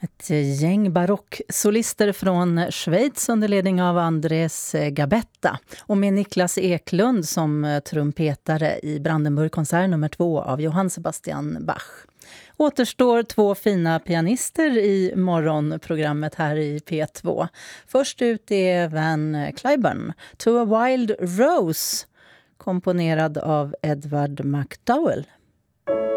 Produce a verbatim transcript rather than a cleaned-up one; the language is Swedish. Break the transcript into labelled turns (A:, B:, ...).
A: Ett gäng barocksolister från Schweiz under ledning av Andres Gabetta och med Niklas Eklund som trumpetare i Brandenburg-konsert nummer två av Johann Sebastian Bach. Återstår två fina pianister i morgonprogrammet här i P två. Först ut är Van Cliburn, To a Wild Rose, komponerad av Edward McDowell.